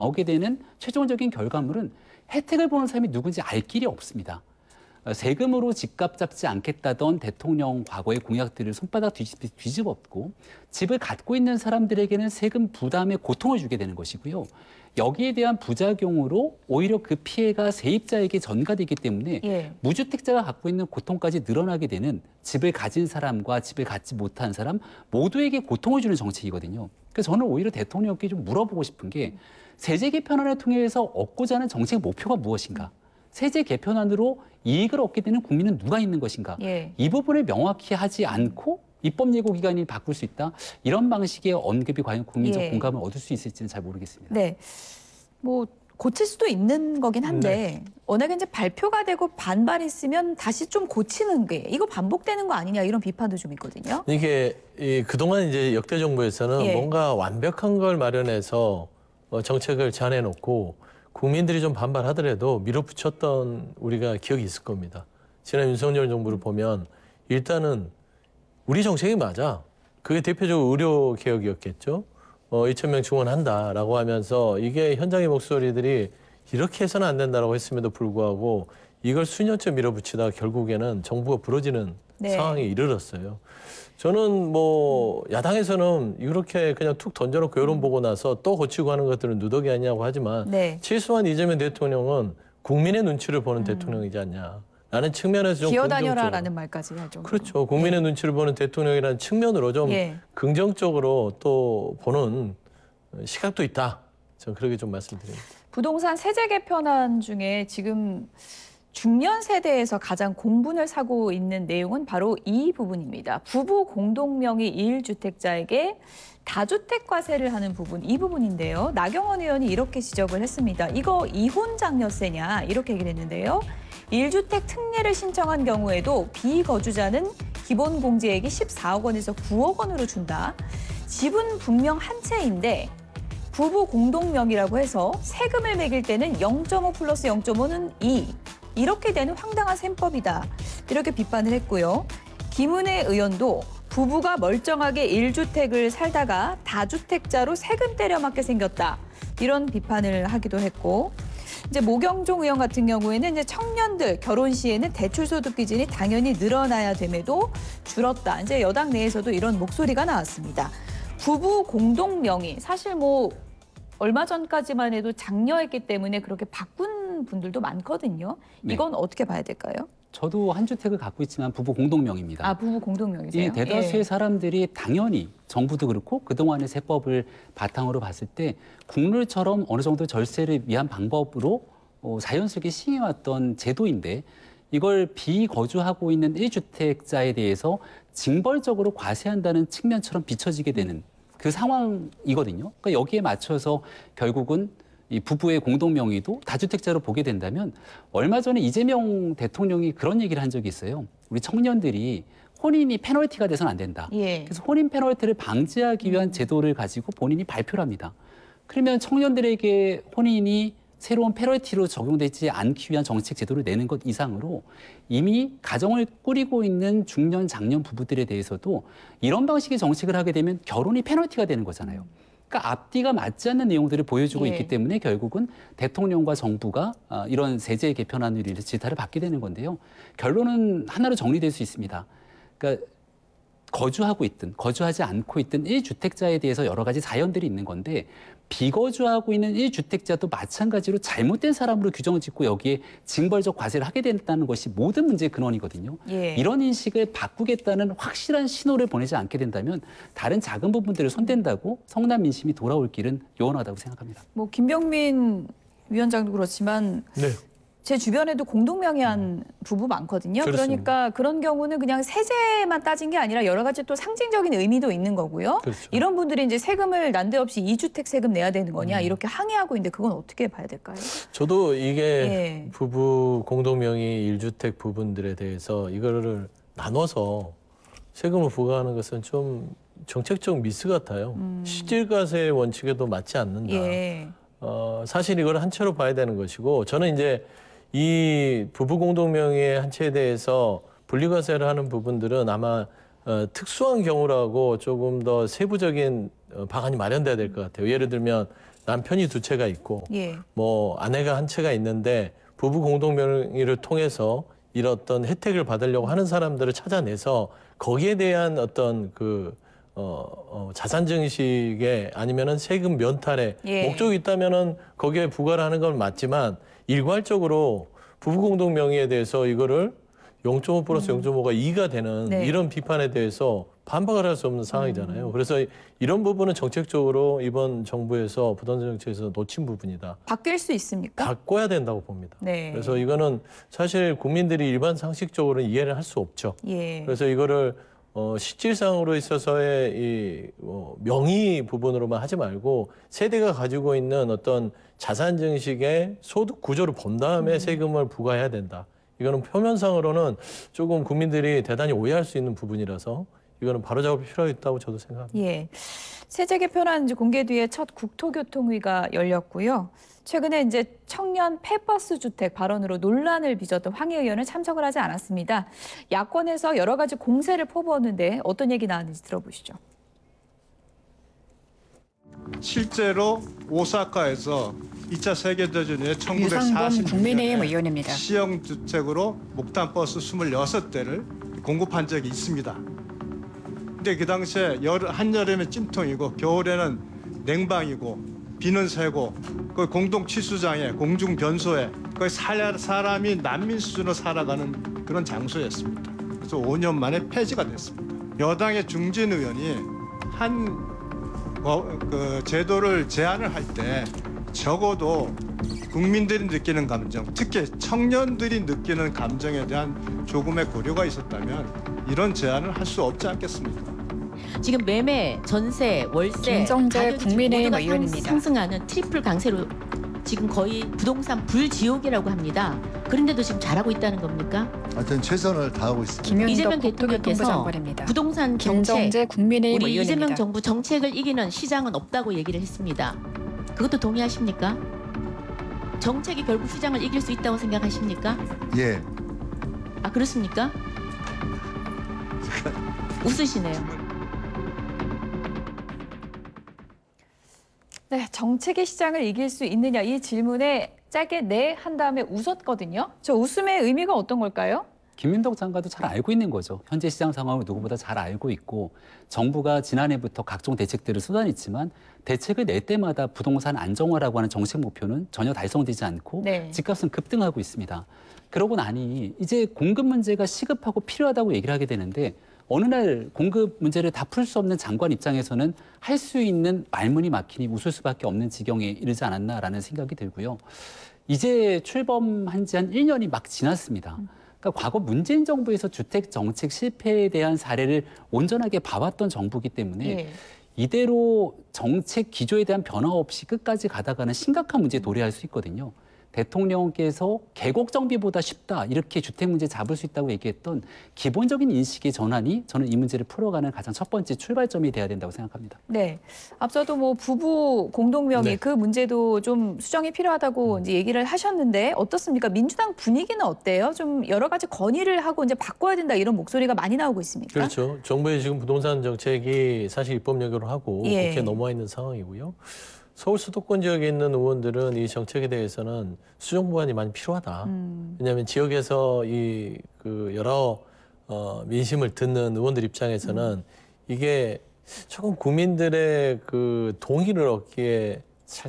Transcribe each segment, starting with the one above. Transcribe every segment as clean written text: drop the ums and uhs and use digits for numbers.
오게 되는 최종적인 결과물은 혜택을 보는 사람이 누군지 알 길이 없습니다. 세금으로 집값 잡지 않겠다던 대통령 과거의 공약들을 손바닥 뒤집었고 집을 갖고 있는 사람들에게는 세금 부담의 고통을 주게 되는 것이고요. 여기에 대한 부작용으로 오히려 그 피해가 세입자에게 전가되기 때문에 무주택자가 갖고 있는 고통까지 늘어나게 되는 집을 가진 사람과 집을 갖지 못한 사람 모두에게 고통을 주는 정책이거든요. 그래서 저는 오히려 대통령께 좀 물어보고 싶은 게 세제 개편안을 통해서 얻고자 하는 정책 목표가 무엇인가? 세제 개편안으로 이익을 얻게 되는 국민은 누가 있는 것인가? 이 부분을 명확히 하지 않고 입법 예고 기간이 바꿀 수 있다. 이런 방식의 언급이 과연 국민적 공감을 얻을 수 있을지는 잘 모르겠습니다. 네, 뭐 고칠 수도 있는 거긴 한데 워낙에 이제 발표가 되고 반발이 있으면 다시 좀 고치는 게 이거 반복되는 거 아니냐 이런 비판도 좀 있거든요. 이게 그동안 이제 역대 정부에서는 뭔가 완벽한 걸 마련해서 정책을 제안해놓고 국민들이 좀 반발하더라도 밀어붙였던 우리가 기억이 있을 겁니다. 지난 윤석열 정부를 보면 일단은 우리 정책이 맞아. 그게 대표적으로 의료 개혁이었겠죠. 2,000명 증원한다라고 하면서 이게 현장의 목소리들이 이렇게 해서는 안 된다라고 했음에도 불구하고 이걸 수년째 밀어붙이다가 결국에는 정부가 부러지는 상황에 이르렀어요. 저는 뭐 야당에서는 이렇게 그냥 툭 던져놓고 여론 보고 나서 또 고치고 하는 것들은 누더기 아니냐고 하지만 최소한 이재명 대통령은 국민의 눈치를 보는 대통령이지 않냐. 라는 측면에서 좀 기어다녀라라는 말까지 할 정도로. 그렇죠. 국민의 눈치를 보는 대통령이라는 측면으로 좀 긍정적으로 또 보는 시각도 있다. 저는 그렇게 좀 말씀드립니다. 부동산 세제 개편안 중에 지금 중년 세대에서 가장 공분을 사고 있는 내용은 바로 이 부분입니다. 부부 공동명의 1주택자에게 다주택 과세를 하는 부분, 이 부분인데요. 나경원 의원이 이렇게 지적을 했습니다. 이거 이혼 장려세냐 이렇게 얘기를 했는데요. 1주택 특례를 신청한 경우에도 비거주자는 기본 공제액이 14억 원에서 9억 원으로 준다. 집은 분명 한 채인데 부부 공동명의라고 해서 세금을 매길 때는 0.5 플러스 0.5는 2. 이렇게 되는 황당한 셈법이다. 이렇게 비판을 했고요. 김은혜 의원도 부부가 멀쩡하게 1주택을 살다가 다주택자로 세금 때려맞게 생겼다. 이런 비판을 하기도 했고 이제 모경종 의원 같은 경우에는 이제 청년들 결혼 시에는 대출소득 기준이 당연히 늘어나야 됨에도 줄었다. 이제 여당 내에서도 이런 목소리가 나왔습니다. 부부 공동 명의 사실 뭐 얼마 전까지만 해도 장려했기 때문에 그렇게 바꾼 분들도 많거든요. 이건 어떻게 봐야 될까요? 저도 한 주택을 갖고 있지만 부부 공동명입니다. 아, 부부 공동명이세요? 대다수의 사람들이 당연히 정부도 그렇고 그동안의 세법을 바탕으로 봤을 때 국룰처럼 어느 정도 절세를 위한 방법으로 자연스럽게 시행해왔던 제도인데 이걸 비거주하고 있는 1주택자에 대해서 징벌적으로 과세한다는 측면처럼 비춰지게 되는 그 상황이거든요. 그러니까 여기에 맞춰서 결국은 이 부부의 공동명의도 다주택자로 보게 된다면 얼마 전에 이재명 대통령이 그런 얘기를 한 적이 있어요. 우리 청년들이 혼인이 페널티가 돼서는 안 된다. 그래서 혼인 페널티를 방지하기 위한 제도를 가지고 본인이 발표를 합니다. 그러면 청년들에게 혼인이 새로운 페널티로 적용되지 않기 위한 정책 제도를 내는 것 이상으로 이미 가정을 꾸리고 있는 중년, 장년 부부들에 대해서도 이런 방식의 정책을 하게 되면 결혼이 페널티가 되는 거잖아요. 그러니까 앞뒤가 맞지 않는 내용들을 보여주고 있기 때문에 결국은 대통령과 정부가 이런 세제 개편안으로 인해서 질타를 받게 되는 건데요. 결론은 하나로 정리될 수 있습니다. 그러니까 거주하고 있든 거주하지 않고 있든 1주택자에 대해서 여러 가지 사연들이 있는 건데 비거주하고 있는 1주택자도 마찬가지로 잘못된 사람으로 규정을 짓고 여기에 징벌적 과세를 하게 된다는 것이 모든 문제의 근원이거든요. 이런 인식을 바꾸겠다는 확실한 신호를 보내지 않게 된다면 다른 작은 부분들을 손댄다고 성남 민심이 돌아올 길은 요원하다고 생각합니다. 뭐 김병민 위원장도 그렇지만 제 주변에도 공동명의한 부부 많거든요. 그러니까 그런 경우는 그냥 세제만 따진 게 아니라 여러 가지 또 상징적인 의미도 있는 거고요. 이런 분들이 이제 세금을 난데없이 2주택 세금 내야 되는 거냐 이렇게 항의하고 있는데 그건 어떻게 봐야 될까요? 저도 이게 부부 공동명의 1주택 부분들에 대해서 이거를 나눠서 세금을 부과하는 것은 좀 정책적 미스 같아요. 시질과세 원칙에도 맞지 않는다. 사실 이걸 한 채로 봐야 되는 것이고 저는 이제 이 부부 공동명의의 한 채에 대해서 분리과세를 하는 부분들은 아마 특수한 경우라고 조금 더 세부적인 방안이 마련돼야 될 것 같아요. 예를 들면 남편이 2채가 있고 예. 뭐 아내가 1채가 있는데 부부 공동 명의를 통해서 이런 어떤 혜택을 받으려고 하는 사람들을 찾아내서 거기에 대한 어떤 그 자산 증식에 아니면은 세금 면탈에 예. 목적이 있다면은 거기에 부과를 하는 건 맞지만 일괄적으로 부부 공동 명의에 대해서 이거를 0.5 플러스 0.5가 2가 되는 네. 이런 비판에 대해서 반박을 할 수 없는 상황이잖아요. 그래서 이런 부분은 정책적으로 이번 정부에서 부동산 정책에서 놓친 부분이다. 바뀔 수 있습니까? 바꿔야 된다고 봅니다. 네. 그래서 이거는 사실 국민들이 일반 상식적으로는 이해를 할 수 없죠. 예. 그래서 이거를 실질상으로 있어서의 이 명의 부분으로만 하지 말고 세대가 가지고 있는 어떤 자산 증식의 소득 구조를 본 다음에 세금을 부과해야 된다. 이거는 표면상으로는 조금 국민들이 대단히 오해할 수 있는 부분이라서 이거는 바로잡을 필요가 있다고 저도 생각합니다. 예. 세제 개편안 이제 공개 뒤에 첫 국토교통위가 열렸고요. 최근에 이제 청년 폐버스 주택 발언으로 논란을 빚었던 황희 의원은 참석을 하지 않았습니다. 야권에서 여러 가지 공세를 퍼부었는데 어떤 얘기 나왔는지 들어보시죠. 실제로 오사카에서 2차 세계대전 이후 유상범 국민의힘 1946년에 의원입니다. 시형주택으로 목탄버스 26대를 공급한 적이 있습니다. 근데 그 당시에 한여름에 찜통이고 겨울에는 냉방이고 비는 새고 그 공동 취수장에 공중 변소에 거의 사람이 난민 수준으로 살아가는 그런 장소였습니다. 그래서 5년 만에 폐지가 됐습니다. 여당의 중진 의원이 그 제도를 제안을 할 때 적어도 국민들이 느끼는 감정, 특히 청년들이 느끼는 감정에 대한 조금의 고려가 있었다면 이런 제안을 할 수 없지 않겠습니까? 지금 매매, 전세, 월세, 김정재 가격이 국민의힘 모두가 의원입니다. 상승하는 트리플 강세로 지금 거의 부동산 불지옥이라고 합니다. 그런데도 지금 잘하고 있다는 겁니까? 하여튼 최선을 다하고 있습니다. 김윤덕 이재명 국토교통부 대통령께서 장관입니다. 부동산 정책, 김정재 국민의힘 우리 이재명 의원입니다. 정부 정책을 이기는 시장은 없다고 얘기를 했습니다. 그것도 동의하십니까? 정책이 결국 시장을 이길 수 있다고 생각하십니까? 예. 아, 그렇습니까? 웃으시네요. 네, 정책의 시장을 이길 수 있느냐 이 질문에 짧게 네 한 다음에 웃었거든요. 저 웃음의 의미가 어떤 걸까요? 김윤덕 장관도 잘 알고 있는 거죠. 현재 시장 상황을 누구보다 잘 알고 있고 정부가 지난해부터 각종 대책들을 쏟아냈지만 대책을 낼 때마다 부동산 안정화라고 하는 정책 목표는 전혀 달성되지 않고 네. 집값은 급등하고 있습니다. 그러고 나니 이제 공급 문제가 시급하고 필요하다고 얘기를 하게 되는데 어느 날 공급 문제를 다 풀 수 없는 장관 입장에서는 할 수 있는 말문이 막히니 웃을 수밖에 없는 지경에 이르지 않았나라는 생각이 들고요. 이제 출범한 지 한 1년이 막 지났습니다. 그러니까 과거 문재인 정부에서 주택 정책 실패에 대한 사례를 온전하게 봐왔던 정부이기 때문에 예. 이대로 정책 기조에 대한 변화 없이 끝까지 가다가는 심각한 문제에 도래할 수 있거든요. 대통령께서 계곡 정비보다 쉽다 이렇게 주택 문제 잡을 수 있다고 얘기했던 기본적인 인식의 전환이 저는 이 문제를 풀어가는 가장 첫 번째 출발점이 돼야 된다고 생각합니다. 네. 앞서도 뭐 부부 공동명의 네. 그 문제도 좀 수정이 필요하다고 이제 얘기를 하셨는데 어떻습니까? 민주당 분위기는 어때요? 좀 여러 가지 건의를 하고 이제 바꿔야 된다 이런 목소리가 많이 나오고 있습니까? 그렇죠. 정부의 지금 부동산 정책이 사실 입법력으로 하고 예. 국회에 넘어와 있는 상황이고요. 서울 수도권 지역에 있는 의원들은 이 정책에 대해서는 수정 보완이 많이 필요하다. 왜냐하면 지역에서 이 그 여러 민심을 듣는 의원들 입장에서는 이게 조금 국민들의 그 동의를 얻기에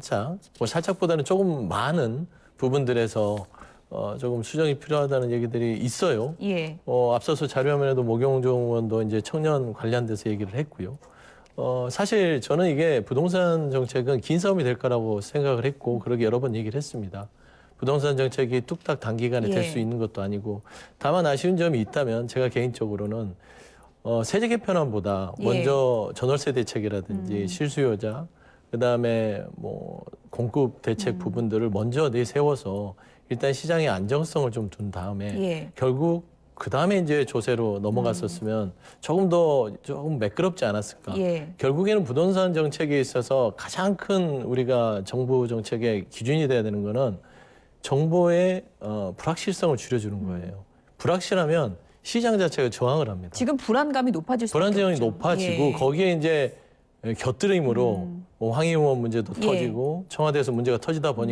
살짝보다는 조금 많은 부분들에서 조금 수정이 필요하다는 얘기들이 있어요. 예. 앞서서 자료화면에도 모경종 의원도 이제 청년 관련돼서 얘기를 했고요. 사실 저는 이게 부동산 정책은 긴 싸움이 될 거라고 생각을 했고 그러게 여러 번 얘기를 했습니다. 부동산 정책이 뚝딱 단기간에 될 수 있는 것도 아니고 다만 아쉬운 점이 있다면 제가 개인적으로는 세제 개편안보다 먼저 전월세 대책이라든지 실수요자 그다음에 뭐 공급 대책 부분들을 먼저 내세워서 일단 시장의 안정성을 좀 둔 다음에 결국 그 다음에 이제 조세로 넘어갔었으면 조금 매끄럽지 않았을까. 결국에는 부동산 정책에 있어서 가장 큰 우리가 정부 정책의 기준이 돼야 되는 거는 정보의 불확실성을 줄여주는 거예요. 불확실하면 시장 자체가 저항을 합니다. 지금 불안감이 높아질 수 불안정이 높아지고 거기에 이제 곁들임으로 뭐 황희 의원 문제도 터지고 청와대에서 문제가 터지다 보니